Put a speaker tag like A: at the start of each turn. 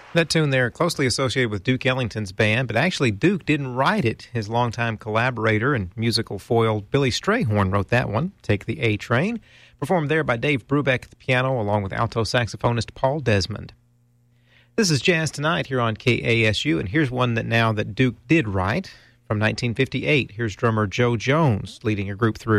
A: That tune there, closely associated with Duke Ellington's band, but actually Duke didn't write it. His longtime collaborator and musical foil Billy Strayhorn wrote that one, Take the A Train, performed there by Dave Brubeck at the piano along with alto saxophonist Paul Desmond. This is Jazz Tonight here on KASU, and here's one that Duke did write from 1958. Here's drummer Joe Jones leading a group through